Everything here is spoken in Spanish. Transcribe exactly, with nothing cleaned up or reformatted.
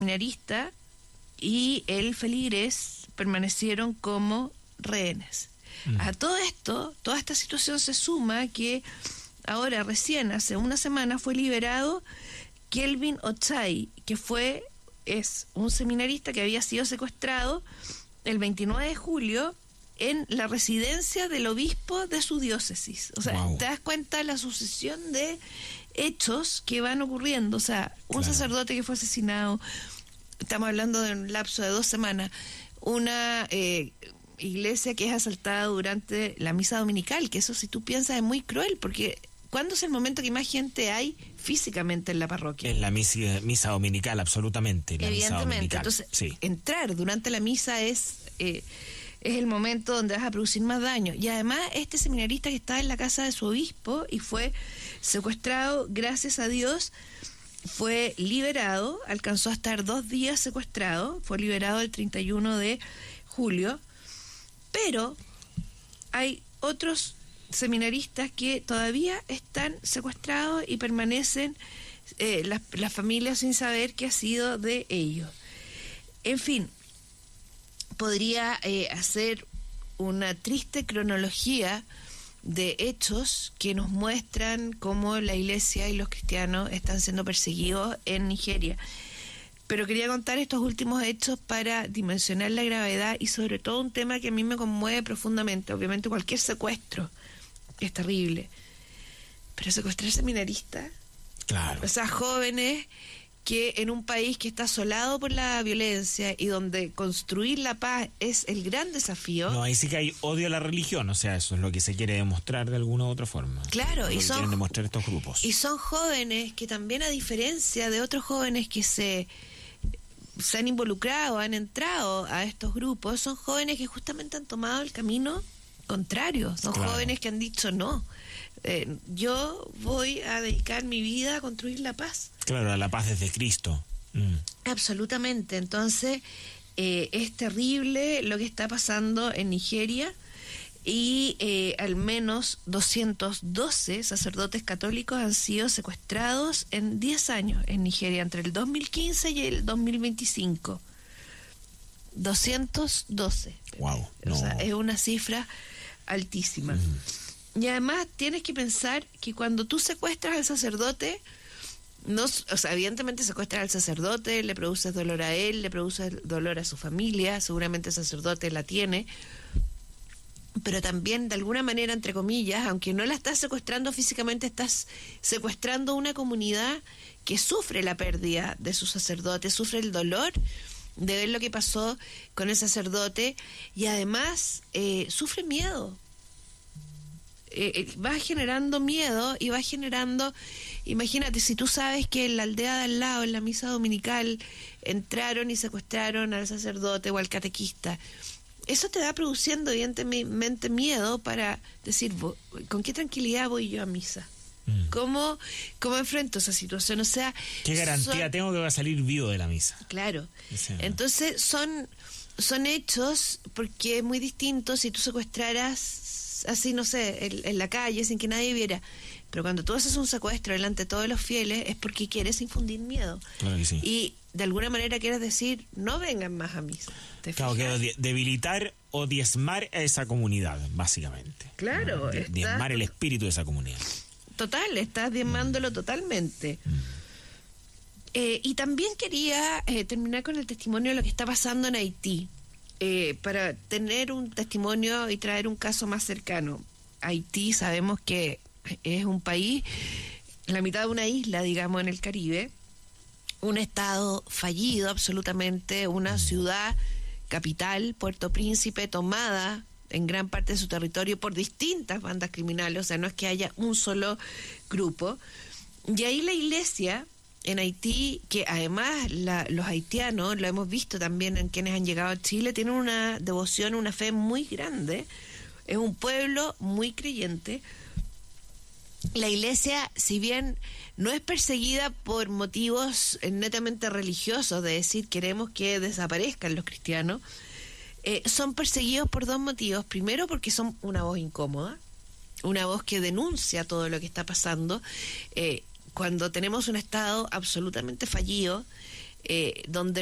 seminarista y el feligrés permanecieron como rehenes. Mm. A todo esto, toda esta situación se suma que ahora recién, hace una semana, fue liberado Kelvin Ochay, que fue, es un seminarista que había sido secuestrado el veintinueve de julio en la residencia del obispo de su diócesis. O sea, wow. Te das cuenta de la sucesión de hechos que van ocurriendo. O sea, un claro. sacerdote que fue asesinado, estamos hablando de un lapso de dos semanas, una eh, iglesia que es asaltada durante la misa dominical, que eso, si tú piensas, es muy cruel, porque ¿cuándo es el momento que más gente hay físicamente en la parroquia? En la misa, misa dominical, absolutamente. La Evidentemente. Misa dominical. Entonces, sí. entrar durante la misa es... Eh, es el momento donde vas a producir más daño. Y además, este seminarista que estaba en la casa de su obispo y fue secuestrado, gracias a Dios, fue liberado, alcanzó a estar dos días secuestrado, fue liberado el treinta y uno de julio, pero hay otros seminaristas que todavía están secuestrados y permanecen eh, las, las familias sin saber qué ha sido de ellos. En fin, podría eh, hacer una triste cronología de hechos que nos muestran cómo la iglesia y los cristianos están siendo perseguidos en Nigeria. Pero quería contar estos últimos hechos para dimensionar la gravedad y sobre todo un tema que a mí me conmueve profundamente. Obviamente cualquier secuestro es terrible, pero secuestrar seminaristas, claro. O sea, jóvenes que en un país que está asolado por la violencia y donde construir la paz es el gran desafío. No, ahí sí que hay odio a la religión, o sea, eso es lo que se quiere demostrar de alguna u otra forma. Claro, y son, quieren demostrar estos grupos. Y son jóvenes que también, a diferencia de otros jóvenes que se, se han involucrado, han entrado a estos grupos, son jóvenes que justamente han tomado el camino contrario, son claro. jóvenes que han dicho no. Eh, yo voy a dedicar mi vida a construir la paz. Claro, a la paz desde Cristo. Mm. Absolutamente. Entonces, eh, es terrible lo que está pasando en Nigeria y eh, al menos doscientos doce sacerdotes católicos han sido secuestrados en diez años en Nigeria, entre el dos mil quince y el dos mil veinticinco. doscientos doce. Wow. No. O sea, es una cifra altísima. Mm. Y además tienes que pensar que cuando tú secuestras al sacerdote, no, o sea, evidentemente secuestras al sacerdote, le produces dolor a él, le produces dolor a su familia, seguramente el sacerdote la tiene, pero también de alguna manera, entre comillas, aunque no la estás secuestrando físicamente, estás secuestrando una comunidad que sufre la pérdida de su sacerdote, sufre el dolor de ver lo que pasó con el sacerdote y además eh, sufre miedo. Eh, va generando miedo y va generando, imagínate, si tú sabes que en la aldea de al lado, en la misa dominical, entraron y secuestraron al sacerdote o al catequista, eso te va produciendo evidentemente miedo para decir, ¿con qué tranquilidad voy yo a misa? Mm. ¿Cómo, ¿Cómo enfrento esa situación? O sea, ¿qué garantía son... tengo que va a salir vivo de la misa? Claro. Sí. Entonces son, son hechos, porque es muy distinto si tú secuestraras así, no sé, en, en la calle, sin que nadie viera. Pero cuando tú haces un secuestro delante de todos los fieles, es porque quieres infundir miedo. Claro que sí. Y de alguna manera quieres decir, no vengan más a misa. Claro, que debilitar o diezmar a esa comunidad, básicamente. Claro. ¿no? Die- está... Diezmar el espíritu de esa comunidad. Total, estás diezmándolo mm. totalmente. Mm. Eh, y también quería eh, terminar con el testimonio de lo que está pasando en Haití. Eh, para tener un testimonio y traer un caso más cercano. Haití sabemos que es un país, la mitad de una isla, digamos, en el Caribe, un estado fallido absolutamente, una ciudad capital, Puerto Príncipe, tomada en gran parte de su territorio por distintas bandas criminales, o sea, no es que haya un solo grupo. Y ahí la iglesia en Haití, que además la, los haitianos, lo hemos visto también en quienes han llegado a Chile, tienen una devoción, una fe muy grande, es un pueblo muy creyente. La iglesia, si bien no es perseguida por motivos netamente religiosos, de decir queremos que desaparezcan los cristianos, eh, son perseguidos por dos motivos. Primero, porque son una voz incómoda, una voz que denuncia todo lo que está pasando, eh, cuando tenemos un Estado absolutamente fallido, eh, donde